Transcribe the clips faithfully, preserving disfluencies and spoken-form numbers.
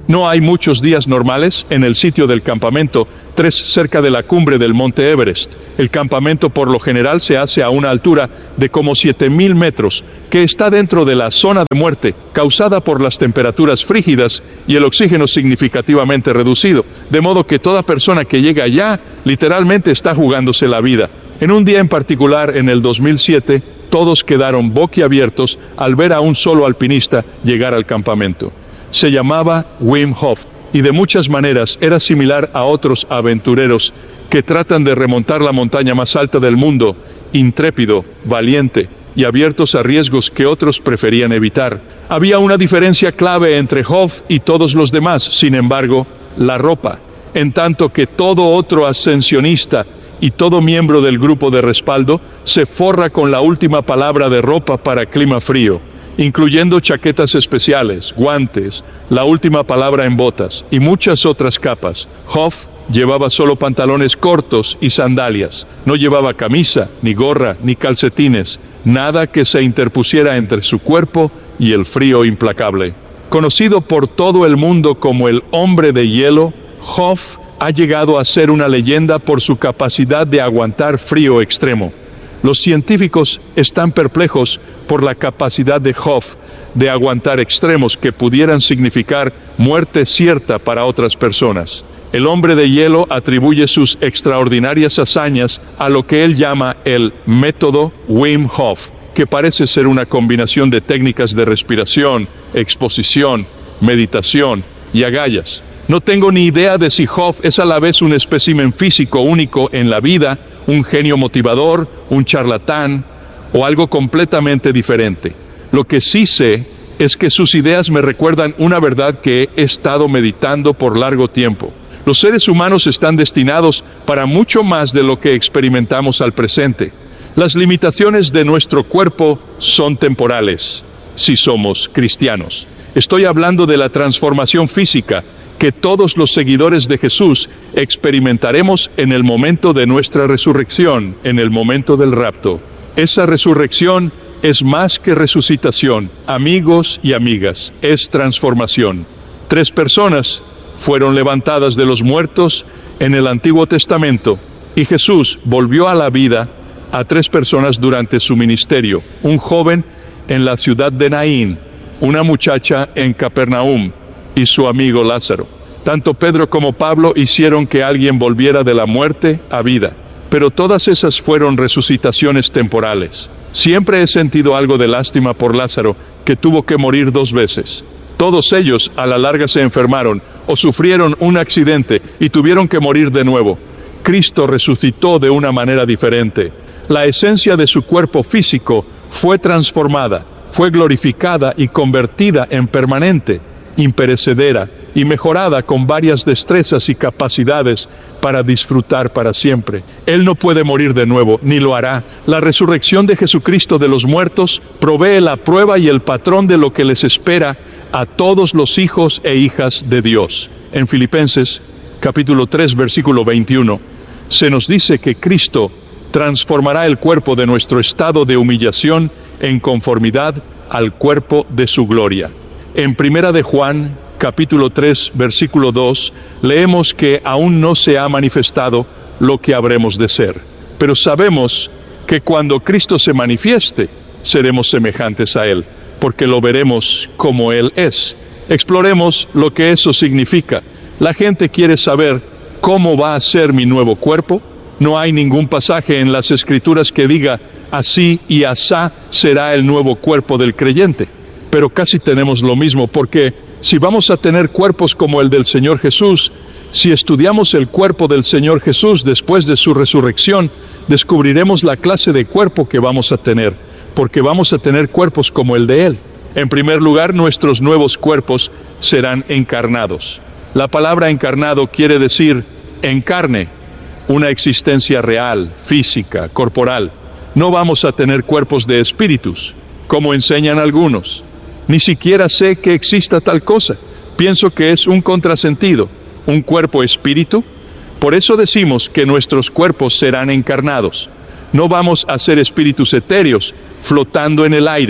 No hay muchos días normales en el sitio del campamento, tres cerca de la cumbre del monte Everest. El campamento por lo general se hace a una altura de como siete mil metros, que está dentro de la zona de muerte, causada por las temperaturas frígidas y el oxígeno significativamente reducido, de modo que toda persona que llega allá literalmente está jugándose la vida. En un día en particular, en el dos mil siete, todos quedaron boquiabiertos al ver a un solo alpinista llegar al campamento. Se llamaba Wim Hof y de muchas maneras era similar a otros aventureros que tratan de remontar la montaña más alta del mundo, intrépido, valiente y abiertos a riesgos que otros preferían evitar. Había una diferencia clave entre Hof y todos los demás, sin embargo, la ropa, en tanto que todo otro ascensionista y todo miembro del grupo de respaldo se forra con la última palabra de ropa para clima frío, incluyendo chaquetas especiales, guantes, la última palabra en botas y muchas otras capas. Hof llevaba solo pantalones cortos y sandalias. No llevaba camisa, ni gorra, ni calcetines, nada que se interpusiera entre su cuerpo y el frío implacable. Conocido por todo el mundo como el hombre de hielo, Hof ha llegado a ser una leyenda por su capacidad de aguantar frío extremo. Los científicos están perplejos por la capacidad de Hof de aguantar extremos que pudieran significar muerte cierta para otras personas. El hombre de hielo atribuye sus extraordinarias hazañas a lo que él llama el método Wim Hof, que parece ser una combinación de técnicas de respiración, exposición, meditación y agallas. No tengo ni idea de si Hof es a la vez un espécimen físico único en la vida, un genio motivador, un charlatán o algo completamente diferente. Lo que sí sé es que sus ideas me recuerdan una verdad que he estado meditando por largo tiempo. Los seres humanos están destinados para mucho más de lo que experimentamos al presente. Las limitaciones de nuestro cuerpo son temporales, si somos cristianos. Estoy hablando de la transformación física que todos los seguidores de Jesús experimentaremos en el momento de nuestra resurrección, en el momento del rapto. Esa resurrección es más que resucitación, amigos y amigas, es transformación. Tres personas fueron levantadas de los muertos en el Antiguo Testamento y Jesús volvió a la vida a tres personas durante su ministerio: un joven en la ciudad de Naín, una muchacha en Capernaum y su amigo Lázaro. Tanto Pedro como Pablo hicieron que alguien volviera de la muerte a vida, pero todas esas fueron resucitaciones temporales. Siempre he sentido algo de lástima por Lázaro, que tuvo que morir dos veces. Todos ellos a la larga se enfermaron o sufrieron un accidente y tuvieron que morir de nuevo. Cristo resucitó de una manera diferente. La esencia de su cuerpo físico fue transformada, fue glorificada y convertida en permanente, imperecedera y mejorada con varias destrezas y capacidades para disfrutar para siempre. Él no puede morir de nuevo, ni lo hará. La resurrección de Jesucristo de los muertos provee la prueba y el patrón de lo que les espera a todos los hijos e hijas de Dios. En Filipenses, capítulo tres, versículo veintiuno, se nos dice que Cristo transformará el cuerpo de nuestro estado de humillación en conformidad al cuerpo de su gloria. En Primera de Juan, capítulo tres, versículo dos, leemos que aún no se ha manifestado lo que habremos de ser, pero sabemos que cuando Cristo se manifieste, seremos semejantes a Él, porque lo veremos como Él es. Exploremos lo que eso significa. La gente quiere saber cómo va a ser mi nuevo cuerpo. No hay ningún pasaje en las Escrituras que diga así y asá será el nuevo cuerpo del creyente. Pero casi tenemos lo mismo, porque si vamos a tener cuerpos como el del Señor Jesús, si estudiamos el cuerpo del Señor Jesús después de su resurrección, descubriremos la clase de cuerpo que vamos a tener, porque vamos a tener cuerpos como el de Él. En primer lugar, nuestros nuevos cuerpos serán encarnados. La palabra encarnado quiere decir en carne, una existencia real, física, corporal. No vamos a tener cuerpos de espíritus, como enseñan algunos. Ni siquiera sé que exista tal cosa. Pienso que es un contrasentido. ¿Un cuerpo espíritu? Por eso decimos que nuestros cuerpos serán encarnados. No vamos a ser espíritus etéreos, flotando en el aire.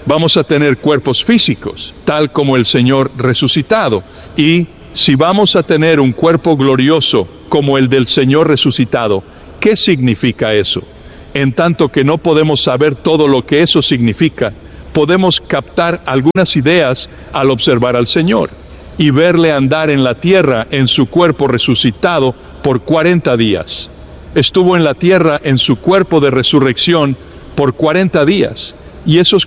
vamos a tener cuerpos físicos, tal como el Señor resucitado. Y si vamos a tener un cuerpo glorioso como el del Señor resucitado, ¿qué significa eso? En tanto que no podemos saber todo lo que eso significa, podemos captar algunas ideas al observar al Señor y verle andar en la tierra en su cuerpo resucitado por cuarenta días. Estuvo en la tierra en su cuerpo de resurrección por cuarenta días, y esos